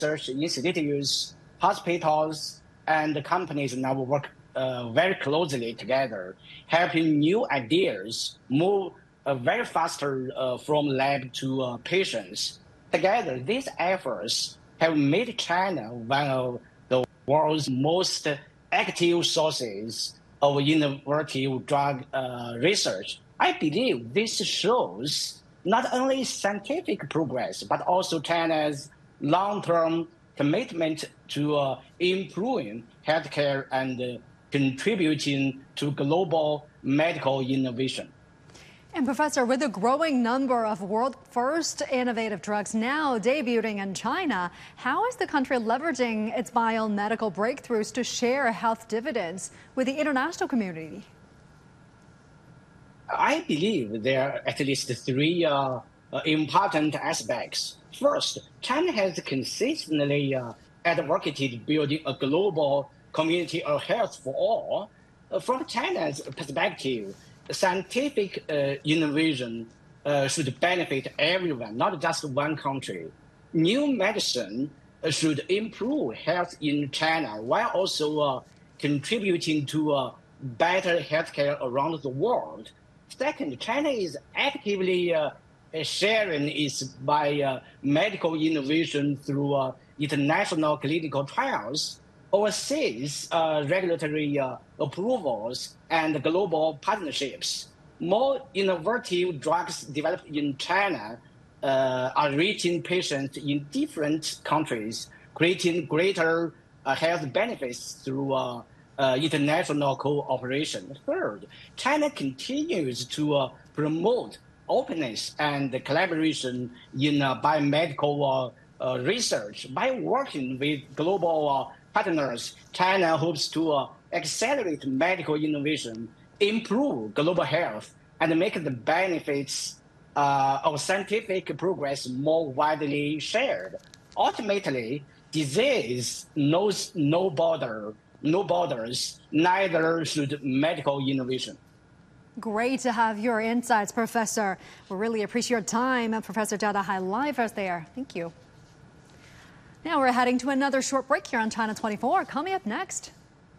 research institutes, hospitals, and companies now work very closely together, helping new ideas move very faster from lab to patients. Together, these efforts have made China one of the world's most active sources of innovative drug research. I believe this shows not only scientific progress, but also China's long-term commitment to improving healthcare and contributing to global medical innovation. And Professor, with a growing number of world-first innovative drugs now debuting in China, how is the country leveraging its biomedical breakthroughs to share health dividends with the international community? I believe there are at least three important aspects. First, China has consistently advocated building a global community of health for all. From China's perspective, scientific innovation should benefit everyone, not just one country. New medicine should improve health in China while also contributing to better healthcare around the world. Second, China is actively sharing its medical innovation through international clinical trials, overseas regulatory approvals, and global partnerships. More innovative drugs developed in China are reaching patients in different countries, creating greater health benefits through international cooperation. Third, China continues to promote openness and collaboration in biomedical research. By working with global partners, China hopes to accelerate medical innovation, improve global health, and make the benefits of scientific progress more widely shared. Ultimately, disease knows no borders, neither should medical innovation. Great to have your insights, Professor. We really appreciate your time. Professor Zhao Dahai live us there. Thank you. Now we're heading to another short break here on China 24. Coming up next.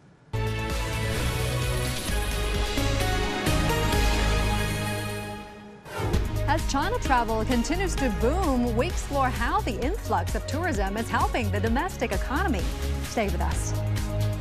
As China travel continues to boom, we explore how the influx of tourism is helping the domestic economy. Stay with us.